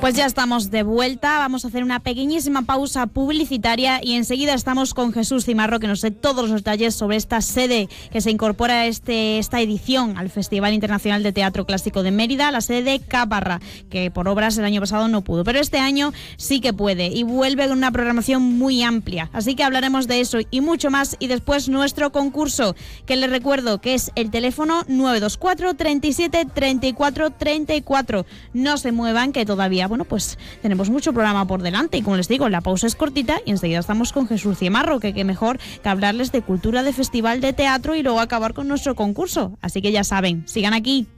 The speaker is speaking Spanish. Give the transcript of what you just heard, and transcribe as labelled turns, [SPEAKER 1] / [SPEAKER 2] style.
[SPEAKER 1] Pues ya estamos de vuelta, vamos a hacer una pequeñísima pausa publicitaria y enseguida estamos con Jesús Cimarro, que nos dé todos los detalles sobre esta sede que se incorpora a esta edición al Festival Internacional de Teatro Clásico de Mérida, la sede de Caparra, que por obras el año pasado no pudo, pero este año sí que puede y vuelve con una programación muy amplia, así que hablaremos de eso y mucho más, y después nuestro concurso, que les recuerdo que es el teléfono 924 37 34 34. No se muevan, que todavía, bueno, pues tenemos mucho programa por delante y como les digo, la pausa es cortita y enseguida estamos con Jesús Cimarro, que mejor que hablarles de cultura, de festival de teatro y luego acabar con nuestro concurso. Así que ya saben, sigan aquí.